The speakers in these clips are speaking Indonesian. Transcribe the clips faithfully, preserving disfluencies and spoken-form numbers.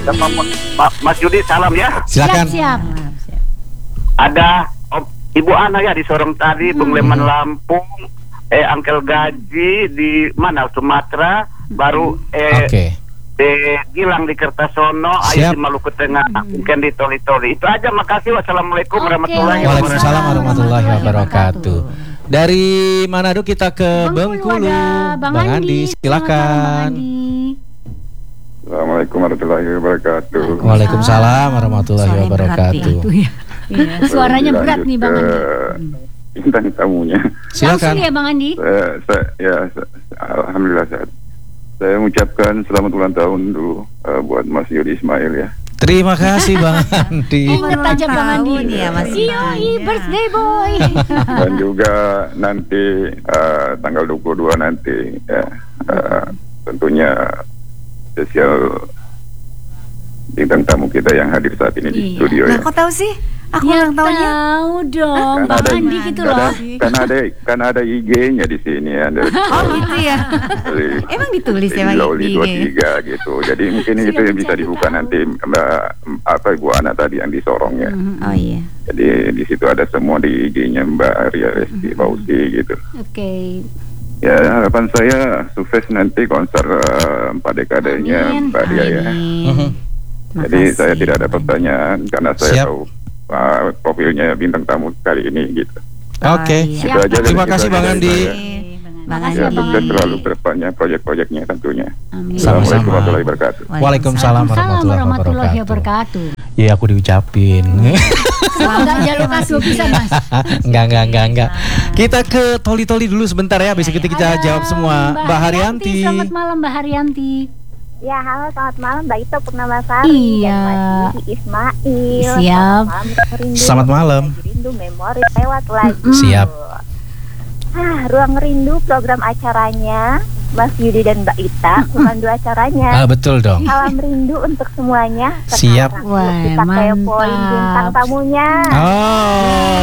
Mas Yudi, salam ya. Silakan. Siap, siap. Ada Om, Ibu Ana ya di Sorong tadi, Hmm. Bung Leman Lampung, eh Angkel Gaji di mana Sumatera, baru eh Oke. di Gilang di Kertasono, Ayu Siap. di Maluku Tengah, mungkin di Toli-Toli. Itu aja, makasih. Wassalamualaikum Oke, warahmatullahi Waalaikumsalam wabarakatuh. warahmatullahi wabarakatuh. Dari Manado kita ke Bengkulu. ada Bang, Bang Andi. Andi, silakan. Selamat malam, Bang Andi. Assalamualaikum warahmatullahi wabarakatuh. Waalaikumsalam warahmatullahi Suaranya berat wabarakatuh. ya, itu ya. Iya, suaranya Lanjut berat nih Bang ke Andi. bintang tamunya. Langsung Silakan. ya Bang Andi. Saya, saya, ya, saya, alhamdulillah sehat. Saya mengucapkan selamat ulang tahun dulu uh, buat Mas Yudi Ismail ya. Terima kasih Bang Andi. Ingat aja Bang Andi. Tahun ya, Mas Iya, Andi. birthday boy. Dan juga nanti uh, tanggal dua puluh dua nanti ya, uh, tentunya spesial bintang tamu kita yang hadir saat ini di Iya. studio Nah, ya. kok tahu sih? Aku Ya ulang tahunnya. tahu dong, Kan Bang ada- Andi gitu kan loh. ada, kan ada kan ada I G-nya di sini ya. Dari, Oh gitu ya. dari, Emang ditulis ya dari Bang Loli di dua I G? puluh tiga gitu. Jadi mungkin itu yang bisa dibuka nanti Mbak apa Ibu Ana tadi yang di Sorong ya. Oh iya. Jadi di situ ada semua di I G-nya Mbak Arya Resti Fauzi gitu. Oke. Ya harapan saya sukses nanti konser uh, empat dekadenya Amin. Mbak Arya ya. Amin. Jadi Makasih. saya tidak ada pertanyaan karena saya Siap. tahu uh, profilnya bintang tamu kali ini gitu. Oke. Oh, iya. Itu aja dari Terima kita kasih Bang dari Andi. saya. Bang Makasih Ya ya, Bang sukses Andi. selalu ke depannya proyek-proyeknya tentunya. Amin. Sama-sama. Assalamualaikum warahmatullahi wabarakatuh. Waalaikumsalam warahmatullahi warahmatullahi wabarakatuh. wabarakatuh. Ya aku diucapin. Enggak jalur kasus bisa Mas. Enggak, enggak, enggak, enggak. Kita ke Toli-Toli dulu sebentar ya, habis itu kita Ada jawab semua. Mbak Haryanti. Selamat malam Mbak Haryanti. Ya, halo, selamat malam Mbak Ito Purnamasari Iya. dan Mas Yudi Ismail. Siap. Selamat malam, Rindu. Selamat malam. Lagi Rindu memori lewat lagi. Siap. Ah, Ruang Rindu program acaranya Mas Yudi dan Mbak Ita, pemandu acaranya. Ah, betul dong. Salam rindu untuk semuanya. Siap. Sekarang Wah, kita kepoin mantap. bintang tamunya. Oh,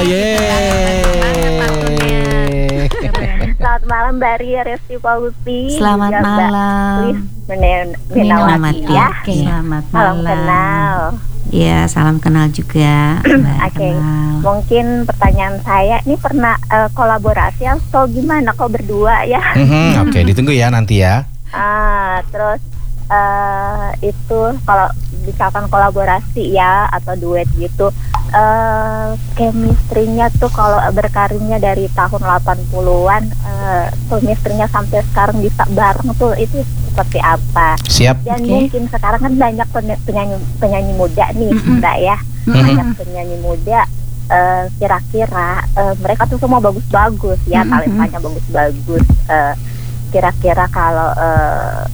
yeay. Selamat malam Mbak Ria Resti Fauzi. Selamat juga Mbak malam. Lis Men- Minawati Menawati ya. Oke. Selamat Salam malam. kenal. Iya, salam kenal juga. Mbak Oke, kenal. mungkin pertanyaan saya ini pernah eh, kolaborasi atau gimana kok berdua ya? Mhm, Oke, ditunggu ya nanti ya. Ah, terus eh, itu kalau misalkan kolaborasi ya atau duet gitu, eh chemistry-nya tuh kalau berkarirnya dari tahun delapan puluhan, eh, chemistry-nya sampai sekarang bisa bareng tuh itu seperti apa? Siap. Dan Oke. mungkin sekarang kan banyak pen- penyanyi penyanyi muda nih, Mbak ya, banyak penyanyi muda. eh, kira-kira eh, mereka tuh semua bagus-bagus ya, Mm-mm. talentanya bagus-bagus. Eh, kira-kira kalau eh,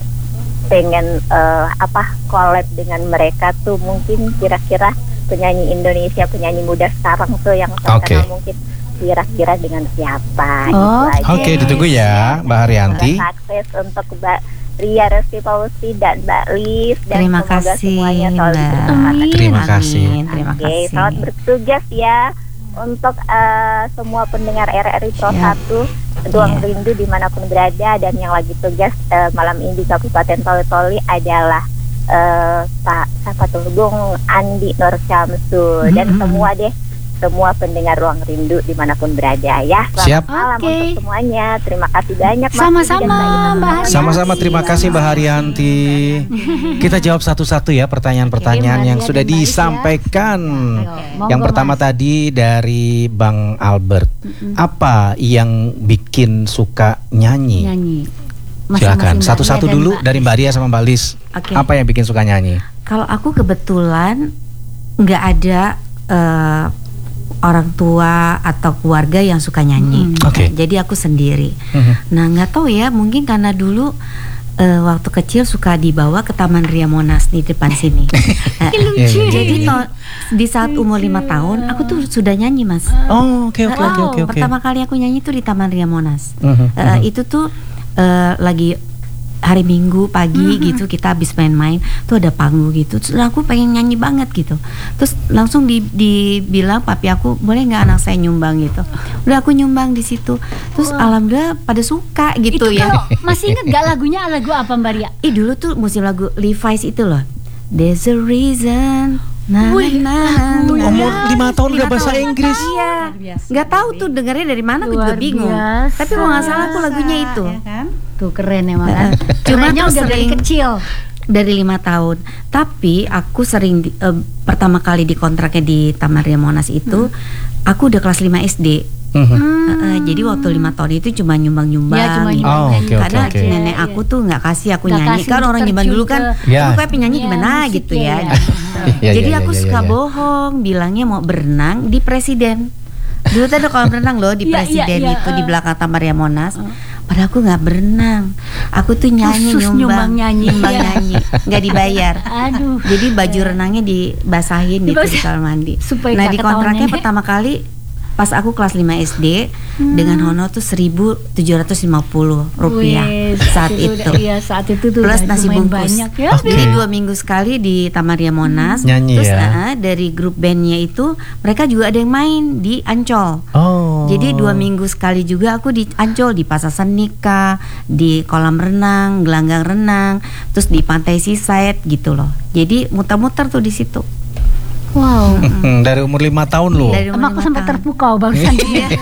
pengen eh, apa collab dengan mereka tuh mungkin kira-kira penyanyi Indonesia, penyanyi muda sekarang tuh yang terkenal Oke. mungkin kira-kira dengan siapa? Oh, Gitu aja. Oke, ditunggu ya, Mbak Haryanti. Semoga sukses untuk Mbak Ria Resti Fauzi dan Mbak Lis, dan Terima semoga kasih, semuanya selalu Mbak. bersemangat. Amin. Terima kasih. Amin, terima Oke, kasih. selamat bertugas ya untuk eh, semua pendengar R R I Pro Siap. satu Ruang Iya. Rindu dimanapun berada, dan yang lagi tugas eh, malam ini di Kabupaten Toli-Toli adalah eh, Pak siapa tuh Bung Andi Nur Syamsul dan Mhm. semua deh semua pendengar Ruang Rindu dimanapun berada ya. Selamat Siap. malam Oke. untuk semuanya. Terima kasih banyak Mas Sama-sama, Yudi dan Mbak Ita. Mbak Haryanti. Sama-sama, terima kasih Mbak Haryanti. Kita jawab satu-satu ya pertanyaan-pertanyaan Oke, yang Mbak sudah Ria dan Mbak Lis ya. disampaikan. Oke, monggo, Yang pertama Mas. tadi dari Bang Albert. Apa yang bikin suka nyanyi? Nyanyi. Silakan, Masing-masing Mbak satu-satu Ria dan dulu Mbak- dari Mbak Ria sama Mbak Lis. Oke. Apa yang bikin suka nyanyi? Kalau aku kebetulan nggak ada eh, orang tua atau keluarga yang suka nyanyi. Hmm. Oke. Jadi aku sendiri. Mhm. Nah, nggak tahu ya, mungkin karena dulu eh, waktu kecil suka dibawa ke Taman Ria Monas di depan sini. Eh, Iya, iya, iya. Jadi to- di saat umur lima tahun aku tuh sudah nyanyi, Mas. Oh, oke oke oke oke oke. Pertama kali aku nyanyi tuh di Taman Ria Monas. Mhm, Eh, mhm. Itu tuh eh, lagi hari Minggu pagi gitu, kita habis main-main tuh ada panggung gitu, terus aku pengen nyanyi banget gitu, terus langsung di, dibilang papi aku, boleh nggak anak saya nyumbang gitu. Udah aku nyumbang di situ, terus alhamdulillah pada suka gitu Itu ya. kalau masih inget gak lagunya lagu apa Mbak Ria? Ih dulu tuh musim lagu Levi's itu loh, There's a reason. Nah, Wih, nah, Tuh, nah. umur lima tahun udah Lima bahasa tahun. Inggris. Iya, nggak tahu tuh dengarnya dari mana, aku juga Luar bingung. biasa. Tapi kalau nggak salah aku lagunya itu. Ya kan? Tuh keren emang kan. Cuma Kerennya tuh udah dari sering- kecil. Dari lima tahun. Tapi aku sering di- eh, pertama kali di kontraknya di Taman Ria Monas itu, aku udah kelas lima S D. Mhm. Eh, eh, jadi waktu lima tahun itu cuma nyumbang-nyumbang. Ya, cuma gitu. Oh, oke, oke, Karena oke. nenek Iya, aku tuh nggak kasih aku Nggak nyanyi. kasih Kan untuk orang zaman terjun dulu kan, ke- Ya. "Lu kayak penyanyi Iya, gimana?" musik gitu ya, ya. ya. Iya, Jadi iya, aku iya, suka iya. bohong, bilangnya mau berenang di Presiden. Dulu tuh ada kolam renang loh di Iya, iya, Presiden iya, itu di eh. belakang Taman Ria Monas. Padahal aku nggak berenang. Aku tuh nyanyi Khusus nyumbang nyanyi, nyumbang iya. nyanyi, nggak dibayar. Aduh. Jadi baju renangnya dibasahin gitu di Dibasah- kamar mandi. supaya Nah nggak di kontraknya ketahuan pertama kali pas aku kelas lima S D dengan honor tuh seribu tujuh ratus lima puluh rupiah Wih, saat itu. udah- Iya, saat itu tuh Plus udah nasi lumayan bungkus. banyak ya. Oke. Jadi dua minggu sekali di Taman Ria Monas. Nyanyi Terus ya. nah, dari grup bandnya itu mereka juga ada yang main di Ancol. Oh. Jadi dua minggu sekali juga aku di Ancol, di Pasar Senika, di kolam renang, gelanggang renang, terus di pantai Seaside gitu loh. Jadi muter-muter tuh di situ. Wow. Hmm, dari umur lima tahun loh. Dari umur Emang aku lima sampai tahun. terpukau barusan.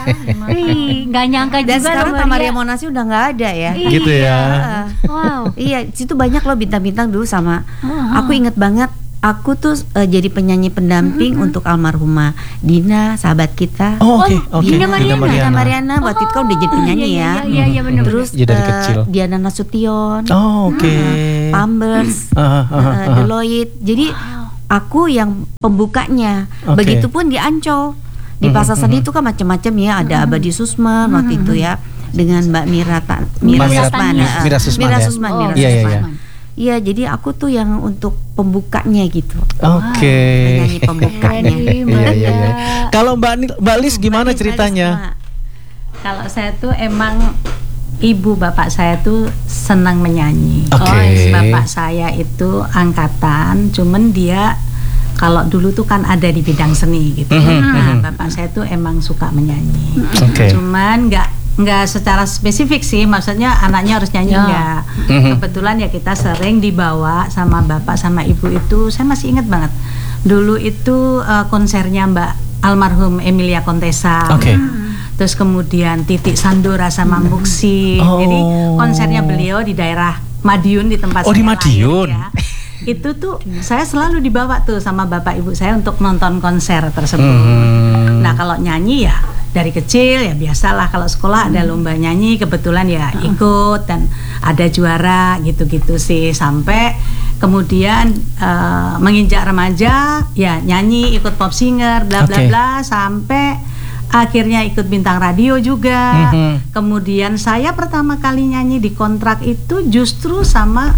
Wih, nggak nyangka Dan juga sekarang loh, Taman Maria. Ria Monas udah nggak ada ya. Iya. Gitu ya. Wow. Iya, situ banyak loh bintang-bintang dulu sama. Ah. Aku inget banget. Aku tuh eh, jadi penyanyi pendamping untuk almarhumah Dina, sahabat kita. Oh, oke, Oh, oke. Dina Mariana. Dina Mariana waktu itu kan udah jadi penyanyi iya, ya. iya, iya, iya, bener-bener. Terus Ya, dari eh, kecil. Diana Nasution, Oh, oke. Pampers, Ah, ah, ah, eh, ah. Deloitte. Jadi aku yang pembukanya. Oke. Begitupun di Ancol. Di Pasar Seni itu kan macam-macam ya. Ada Abadi Susman waktu itu ya dengan Mbak Mira Ta- Mira Mbak Mira- Susman. Mira- eh, Mira Susman Mira ya? Susman, Oh, Mira iya, iya, Susman. iya. Iya, jadi aku tuh yang untuk pembukanya gitu. Oke. Penyanyi pembukanya. Keren, Mbak. Iya, iya, iya. Kalau Mbak Ni- Mbak Lis gimana Balis, ceritanya? balis, Kalau saya tuh emang ibu bapak saya tuh senang menyanyi. Oke. Oh, bapak saya itu angkatan, cuman dia kalau dulu tuh kan ada di bidang seni gitu. Mhm, Nah, mhm. bapak saya tuh emang suka menyanyi. Oke. Cuman nggak nggak secara spesifik sih, maksudnya anaknya harus nyanyi Ya. nggak. Mhm. Kebetulan ya kita sering dibawa sama bapak sama ibu itu, saya masih ingat banget. Dulu itu eh, konsernya Mbak almarhum Emilia Contessa. Oke. Terus kemudian Titik Sandora sama Muksi. Oh. Jadi konsernya beliau di daerah Madiun di tempat Oh, di saya lahir, Madiun. ya. Itu tuh saya selalu dibawa tuh sama bapak ibu saya untuk nonton konser tersebut. Mhm. Nah, kalau nyanyi ya dari kecil ya biasalah, kalau sekolah ada lomba nyanyi kebetulan ya ikut dan ada juara gitu-gitu sih, sampai kemudian eh, menginjak remaja ya nyanyi, ikut pop singer bla bla Oke. bla sampai akhirnya ikut bintang radio juga. Mhm. Kemudian saya pertama kali nyanyi di kontrak itu justru sama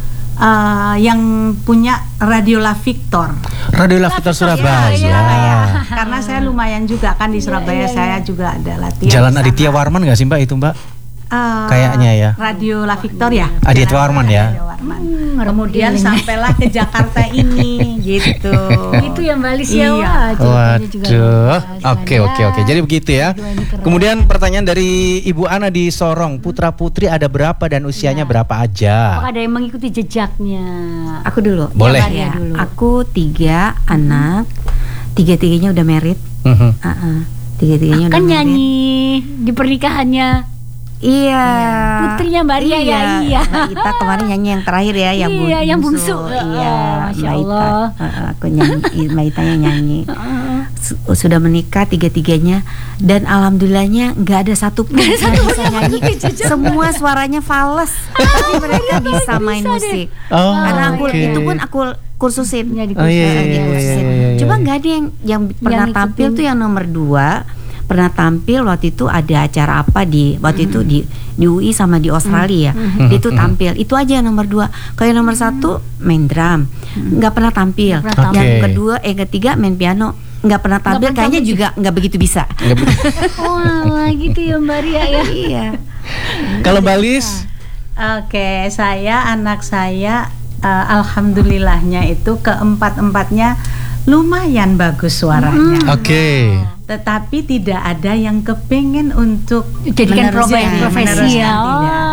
eh, yang punya Radio La Victor. Radio La Victor Surabaya. Karena saya lumayan juga kan di Surabaya, saya juga ada latihan. Jalan di sana. Aditya Warman nggak sih Mbak itu Mbak? Eh, Kayaknya ya. Radio La Victor ya. Aditya Jalan Warman ya. Aditya Warman. Hmm, Kemudian ngerti. sampailah ke Jakarta ini gitu. Itu yang Balis ya. Iya. Wah, jawabannya juga Waduh, luar biasa. oke oke oke. Jadi begitu ya. Aduh, ini keren. Kemudian pertanyaan dari Ibu Ana di Sorong, putra putri ada berapa dan usianya berapa aja? Apakah ada yang mengikuti jejaknya? Aku dulu. Boleh. Ya, Maria dulu. Aku tiga anak, tiga-tiganya udah married. Mhm. Uh-uh. Tiga-tiganya udah Kan married. nyanyi di pernikahannya Iya. putrinya Mbak Ria ya, iya. Mbak Ita kemarin nyanyi yang terakhir ya, yang Iya, bungsu. yang bungsu. Iya, Oh, Masya Mbak Ita. Allah. Uh-uh, aku nyanyi, Mbak Ita yang nyanyi. Su- Sudah menikah tiga-tiganya dan alhamdulillahnya nggak ada satu pun yang bisa nyanyi. Semua suaranya fals, tapi mereka bisa main bisa deh. musik. Oh, Karena aku oke. itu pun aku kursusin. Ya, Oh, iya, Eh, iya, iya, dikursusin. iya, iya, iya. Cuma nggak ada yang yang pernah ngikutin. tampil tuh yang nomor dua. Pernah tampil waktu itu ada acara apa di waktu itu di di U I sama di Australia. Dia itu tampil. Itu aja yang nomor dua. Kalau yang nomor satu main drum, nggak pernah tampil. Nggak pernah Yang tampil. kedua, eh ketiga main piano, nggak pernah tampil. pernah Kayaknya tampil juga nggak begitu bisa. Nggak be- Wah, gitu ya Mbak Ria ya. Iya. Kalau Mbak Lis? Oke, saya anak saya eh, alhamdulillahnya itu keempat-empatnya lumayan bagus suaranya. Oke. Tetapi tidak ada yang kepengen untuk Jadikan meneruskan- profesi, profesi meneruskan, ya. tidak. Wah.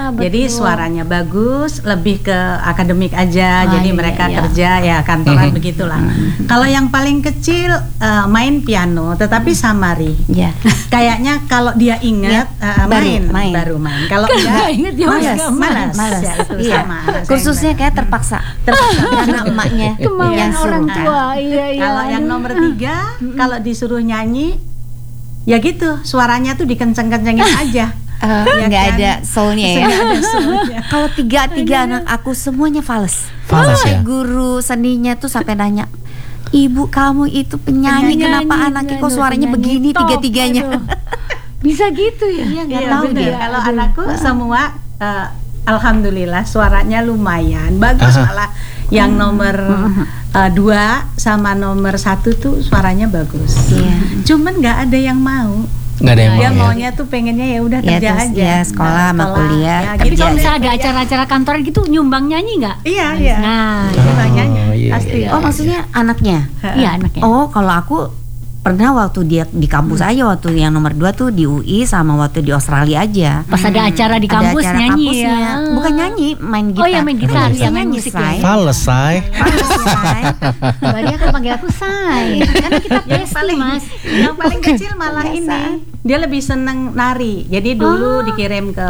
betul. Jadi suaranya bagus, lebih ke akademik aja. Ah, jadi iya, mereka iya. kerja ya kantoran begitulah. Kalau yang paling kecil eh, main piano, tetapi samari. Ya. Kayaknya kalau dia ingat eh, baru main, main. baru main. Kalau Nggak enggak, ingat dia malas, nggak main. malas, Malas. Ya, itu Iya. sama. anak saya Khususnya yang kayak terpaksa, terpaksa karena emaknya Kemauan yang orang suruh. tua. Iya, iya. Kalau yang Aduh. nomor tiga, kalau disuruh nyanyi, ya gitu, suaranya tuh dikenceng-kencengin aja. Eh, Ya nggak kan? ada soulnya ya. Nggak ada soulnya. Kalau tiga tiga anak aku semuanya fals. Fals Sampai ya? guru seninya tuh sampai nanya, ibu kamu itu penyanyi, Penyanyi, kenapa anaknya kok aduh, suaranya penyanyi begini top, tiga tiganya? aduh. Bisa gitu ya? Iya nggak Iya, tahu bener. dia. Kalau Aduh. anakku semua eh, alhamdulillah suaranya lumayan bagus. Aha. Malah yang nomor eh, dua sama nomor satu tuh suaranya bagus. Iya. Cuman nggak ada yang mau. Nggak ada yang Dia mau ya? maunya tuh pengennya ya udah Ya, kerja terus aja. ya, sekolah sama Sekolah, kuliah. ya, Tapi gitu. kalau misalnya ada acara-acara kantoran gitu nyumbang nyanyi nggak? Iya, iya. Nah, Nyumbang nyanyi, Oh, iya, pasti. iya, Oh maksudnya anaknya? iya anaknya. Oh kalau aku pernah waktu dia di kampus aja, waktu yang nomor dua tuh di U I sama waktu di Australia aja. Pas ada acara di Ada kampus acara nyanyi kampusnya. ya. Bukan nyanyi, main gitar. Oh ya main gitar, Main ya main Nyanyi, musik Say. ya. Fals, Say. Fals, Say. Mbak Ria kan panggil aku Say. Karena kita yang pasti paling mas. yang paling kecil malah ini dia lebih seneng nari. Jadi dulu dikirim ke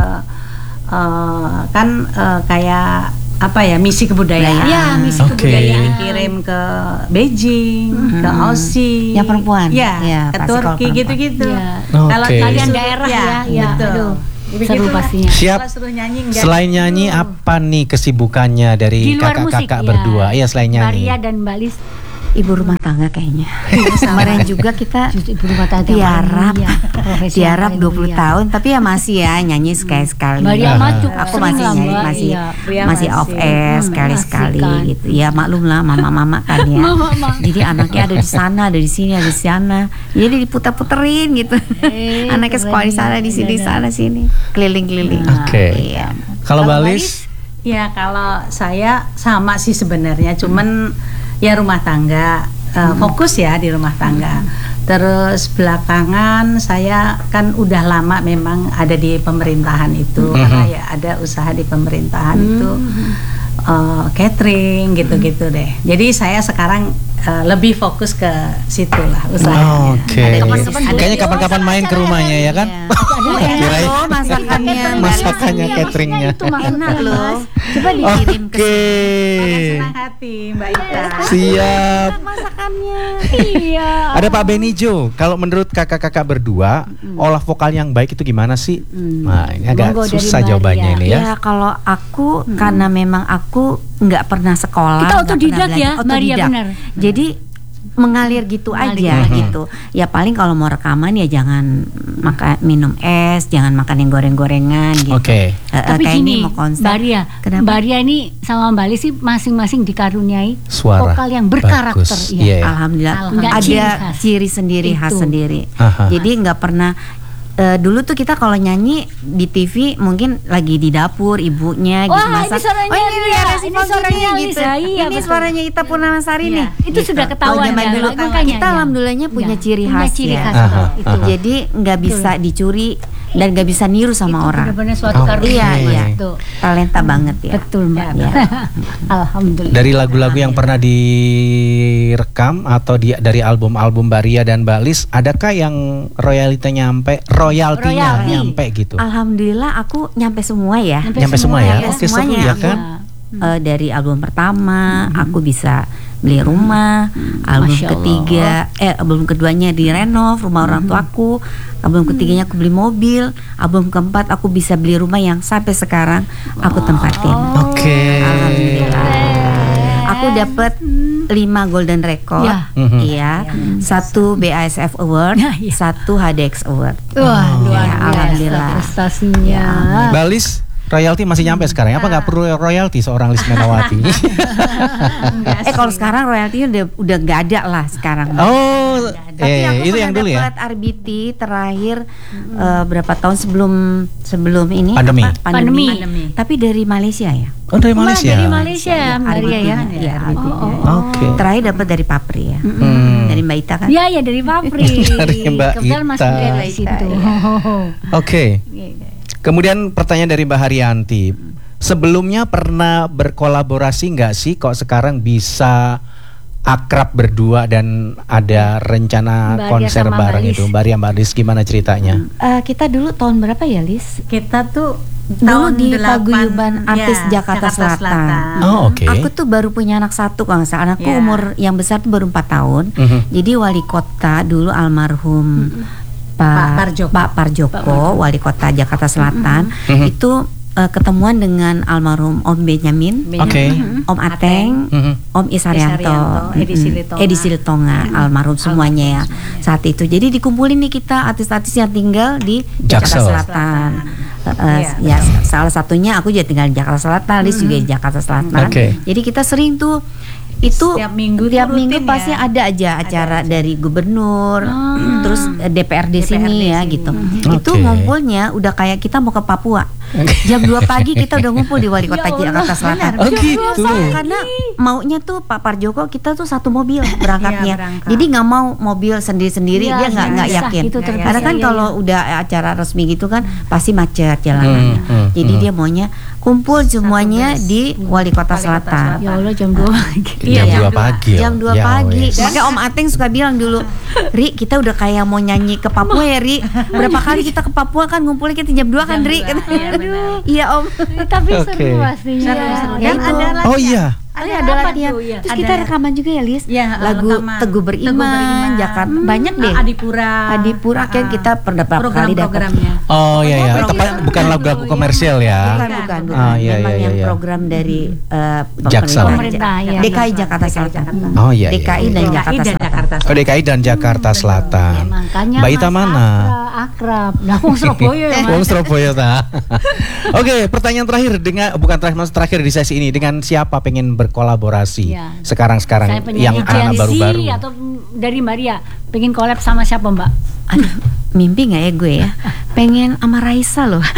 eh, kan eh, kayak apa ya misi kebudayaan. Ya misi Oke. kebudayaan. Dikirim ke Beijing, ke Aussie. Yang perempuan? Ya, Ya, ke pasti kalau Turki perempuan. gitu-gitu. Ya. Kalau Oke. disuruh- Kalian daerah ya, ya. betul. Aduh, Begitu seru lah. pastinya. Siap. Kalau suruh nyanyi enggak. Selain nyanyi apa nih kesibukannya dari Di luar musik kakak-kakak ya. berdua? Iya selain Mbak nyanyi. Ria dan Mbak Lis Ibu rumah tangga kayaknya. Kemarin juga kita justru ibu rumah tangga tiarap, paling mulia, profesi yang tiarap paling dua puluh mulia. tahun, tapi ya masih ya nyanyi sekali-sekali. Mbak Ria mah cukup Aku sering masih lah, nyanyi, Mbak. masih Iya. Ria masih masih. off air Hmm, sekali-sekali asik kan. gitu. Ya maklum lah mama-mama kan ya. Mama-mama. Jadi anaknya ada di sana, ada di sini, ada di sana. Jadi diputar-puterin gitu. Eh, Anaknya sekolah di sana, di sini, di sana, sini, keliling-keliling. Oke. Iya. Kalau Kalau Mbak Mbak Lis? Ya kalau saya sama sih sebenarnya, cuman ya rumah tangga, eh, fokus ya di rumah tangga. Terus belakangan saya kan udah lama memang ada di pemerintahan itu, Mhm. karena ya ada usaha di pemerintahan itu, eh, catering gitu-gitu deh. Jadi saya sekarang eh, lebih fokus ke situ lah usahanya. Oke. Ada kapan-kapan ada- Kayaknya kapan-kapan main ke rumahnya ya kan? Iya. Kirain- Loh, masakannya Masakannya, Iya, cateringnya. maksudnya itu maksudnya enak loh. Mas. Coba dikirim ke Oke. senang hati Mbak Ita. Siap. masakannya. Iya. Ada Pak Benijo. Kalau menurut kakak-kakak berdua, olah vokal yang baik itu gimana sih? Nah, ini agak Monggo dari susah Mbak jawabannya Ria. ini ya. Ya kalau aku karena memang aku nggak pernah sekolah, Kita nggak otodidak pernah ya, belajar. Maria, Otodidak. benar. Jadi mengalir gitu Mengalir. aja Mhm. gitu. Ya paling kalau mau rekaman ya jangan makan minum es, jangan makan yang goreng-gorengan gitu. Oke. Eh, eh, Tapi kayak gini, ini mau konser. Mbak Ria, Kenapa? Mbak Ria ini sama Mbak Lis sih masing-masing dikaruniai Suara vokal yang berkarakter. bagus. Iya. Iya. Alhamdulillah, Alhamdulillah. ada Ciri khas. ciri sendiri khas Itu. sendiri. Aha. Jadi nggak pernah eh, dulu tuh kita kalau nyanyi di T V mungkin lagi di dapur ibunya gitu Wah, masak. ini suaranya oh ini Ria, Ria ini Resimal suaranya gini, Lisa, iya, ini betul. suaranya Ita Purnamasari Iya, nih. itu sudah ketahuan Kalau zaman ya, dulu makanya kita ya. alhamdulillahnya punya Ya, ciri punya khas ciri ya. khas Aha, betul, itu. aha. Jadi nggak bisa dicuri dan nggak bisa niru sama Itu orang. benar-benar suatu Oke. karunia. Iya, iya. Tuh. Talenta banget ya. Betul Mbak. Ya. Alhamdulillah. Dari lagu-lagu yang pernah direkam atau di, dari album-album Mbak Ria dan Mbak Lis, adakah yang royaltinya nyampe, royaltinya Royalti. nyampe gitu? Alhamdulillah aku nyampe semua ya. Nyampe Nyampe semua ya? Nyampe Oke, seru semuanya ya aku. kan? Eh, dari album pertama aku bisa beli rumah, album Masya Allah. ketiga eh album keduanya direnov rumah orang tuaku, album ketiganya aku beli mobil, album keempat aku bisa beli rumah yang sampai sekarang aku tempatin. Oke. Alhamdulillah. Aku dapat lima golden record, Ya. Mhm. iya, satu B A S F Award, Ya, ya. satu H D X Award. Wah, luar Ya, biasa alhamdulillah. prestasinya. Mbak Lis, royalti masih nyampe sekarang? Apa nggak perlu royalti seorang Lis Menawati? Eh kalau sekarang royaltinya udah udah nggak ada lah sekarang. Oh, Tapi eh, aku itu yang pernah dulu ya. dapat R B T terakhir eh, berapa tahun sebelum sebelum ini Pandemi. apa? Pandemi. Pandemi. Tapi dari Malaysia ya. Oh, dari Malah Malaysia. dari Malaysia, Mbak R B Ria ya. T-nya, ya, R B T-nya. Oh, oh, Oke. Terakhir dapat dari Papri ya. Hmm. Dari Mbak Ita kan. Ya ya dari Papri. Dari Mbak Kebetulan Mas Ita. Ria dari situ. Iya. Oke. Kemudian pertanyaan dari Mbak Haryanti. Sebelumnya pernah berkolaborasi nggak sih kok sekarang bisa akrab berdua dan ada rencana Mbak Ria konser sama Mbak bareng Lis. itu? Mbak Ria, Mbak Lis, gimana ceritanya? Eh, kita dulu tahun berapa ya, Lis? Kita tuh Dulu tahun di delapan, Paguyuban Artis ya, Jakarta Selatan. Oh, oke. Aku tuh baru punya anak satu kalau nggak salah. Anakku Ya. umur yang besar tuh baru empat tahun. Mhm. Jadi wali kota dulu almarhum Pak Pak Parjoko. Pak Parjoko, wali kota Jakarta Selatan, Mhm. itu eh, ketemuan dengan almarhum Om Benyamin, Oke. Om Ateng, Mhm. Om Isarianto, Isarianto, Edi Mm-mm. Silitonga. Edi Silitonga, almarhum semuanya ya saat itu. Jadi dikumpulin nih kita artis-artis yang tinggal di Jakarta Jaksel. Selatan. Eh, eh, Iya. ya salah satunya aku juga tinggal di Jakarta Selatan, Lis juga di Jakarta Selatan. Oke. Jadi kita sering tuh itu Setiap minggu tiap tuh minggu rutin pasti ya. ada aja acara dari gubernur, terus eh, D P R D D P R D sini ya sini. gitu. Oke. Itu ngumpulnya udah kayak kita mau ke Papua. Jam dua pagi kita udah ngumpul di wali kota Jakarta Selatan. Oh gitu. Karena maunya tuh Pak Parjoko kita tuh satu mobil berangkatnya. Iya, berangkat. Jadi nggak mau mobil sendiri-sendiri, Iya, dia nggak nggak susah yakin. gitu terpisah, Karena kan iya, kalau iya. udah acara resmi gitu kan pasti macet jalanannya. Hmm, hmm, Jadi hmm. dia maunya kumpul semuanya bus. di wali kota Wali Kota Selatan. Ya Allah jam dua pagi. Jam Iya, dua jam pagi. Jam dua Ya pagi. wes. Makanya Om Ateng suka bilang dulu, Ri, kita udah kayak mau nyanyi ke Papua ya, Ri. Berapa kali kita ke Papua kan ngumpulnya kita jam dua kan, Jam Ri. dua, iya, benar. Iya, Om. Tapi Oke. seru pastinya. Seru, seru. Ya Dan itu. ada lagi. Oh iya. Ada, Ada ada apa latihan. tuh, ya? Terus Ada. kita rekaman juga ya, Lis. Ya, Lagu rekaman. Teguh Beriman, Jakarta. Banyak deh. Adipura. Adipura kan Ah. kita pernah berapa kali dapat. Program-programnya. Oh iya ya. Program. Tepat bukan lagu-lagu komersial Bukan, ya. bukan, bukan. Ah, iya, Memang iya, yang iya. program dari eh, Jaksel. Pemerintah, ya. D K I Jakarta Selatan. Oh iya. D K I iya. dan D K I Jakarta dan Selatan. Jakarta Oh, D K I dan Jakarta Selatan. Ya, makanya Mbak Ita Mas mana? Akrab, akrab. Nah, wong Surabaya ya, Mas. Wong Surabaya ta. Oke, pertanyaan terakhir dengan bukan terakhir mas terakhir di sesi ini, dengan siapa pengen berkolaborasi Iya. sekarang-sekarang Saya penyanyi yang anak Gen Z baru-baru? atau dari Maria pengen collab sama siapa, Mbak? Aduh, mimpi nggak ya gue ya? Pengen sama Raisa loh.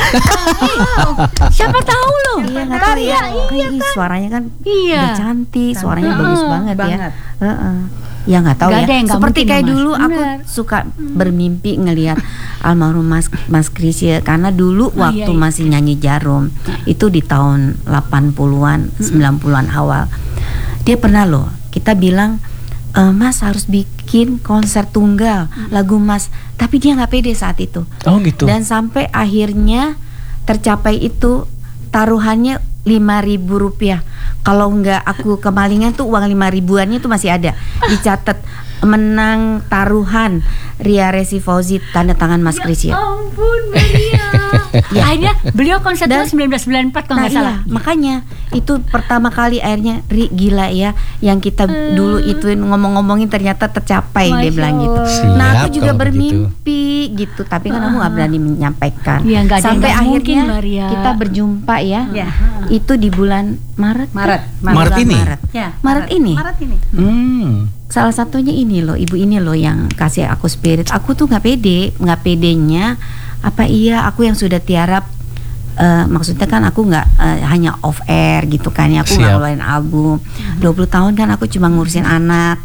Siapa tahu loh. Iya nggak tahu ya. Kayak ih, suaranya kan Iya. udah cantik, suaranya Heeh, bagus banget, banget. ya. Heeh. Ya nggak tahu Nggak ya. ada yang nggak Seperti mungkin kayak loh, Mas. dulu aku Bener. suka bermimpi ngelihat almarhum Mas Mas Krisya karena dulu Oh, waktu iya, iya. masih nyanyi Jarum itu di tahun delapan puluhan, sembilan puluhan awal. Dia pernah loh, kita bilang e, Mas harus bikin konser tunggal lagu Mas, tapi dia nggak pede saat itu. Oh gitu. Dan sampai akhirnya tercapai itu taruhannya lima ribu rupiah. Kalau nggak aku kemalingan tuh uang lima ribuannya tuh masih ada. Dicatat menang taruhan Ria Resi Fauzi tanda tangan Mas Krisya. Ampun, Maria. Ya. Akhirnya beliau konser Dan- tahun sembilan belas sembilan puluh empat kalau Nah nggak salah. iya, makanya itu pertama kali akhirnya Ri gila ya yang kita dulu ituin ngomong-ngomongin ternyata tercapai, dia Masya bilang gitu. Allah. Nah aku Siap juga kalau bermimpi gitu, tapi kan aku nggak berani menyampaikan. Iya, nggak ada yang Sampai nggak mungkin, akhirnya Maria. kita berjumpa ya, Ya. itu di bulan Maret. Maret. Bulan Maret ini? Maret. Ya, Maret ini? Maret ini. Hmm. Salah satunya ini loh, ibu ini loh yang kasih aku spirit. Aku tuh nggak pede, nggak pedenya. Apa iya aku yang sudah tiarap? eh, maksudnya kan aku nggak eh, hanya off air gitu kan ya. Aku nggak Siap. ngeluarin album. dua puluh tahun kan aku cuma ngurusin anak.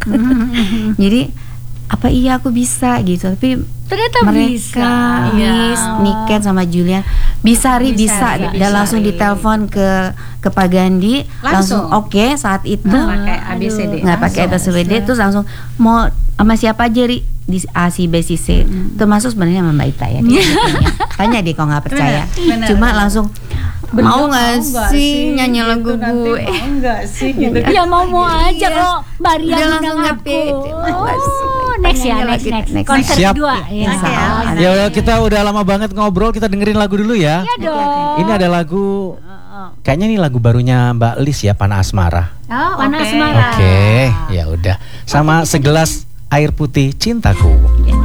Jadi apa iya aku bisa gitu. Tapi Ternyata mereka, bisa. Miss, Iya. Niken sama Julian bisa, Ri Bisa, bisa, Ri, dan bisa, langsung Ri. ditelepon ke ke Pak Gandhi, langsung, Langsung. oke saat itu. Nggak pakai A B C D. Nggak pakai A B C D, terus langsung mau sama siapa aja, Ri, di A C B C C, termasuk sebenarnya sama Mbak Ita ya. Dia tanya. Tanya deh kalau nggak percaya. Benar, benar, Cuma benar. langsung Bener, mau nggak sih nyanyi gitu, lagu nanti gue? Mau nggak sih gitu. Ya mau mau aja Iya. kok Maria Dia langsung undang nge-P. aku. Terima kasih. Oh, next ya, Tanya next lagi, next. next. Konser Siap. kedua. Ya. Insya Allah. Ya udah, kita udah lama banget ngobrol, kita dengerin lagu dulu ya. Iya dong. Ini ada lagu, kayaknya ini lagu barunya Mbak Lis ya, Panah Asmara. Oh, Panah Oke. Asmara. Oke, ya udah. Sama segelas air putih cintaku.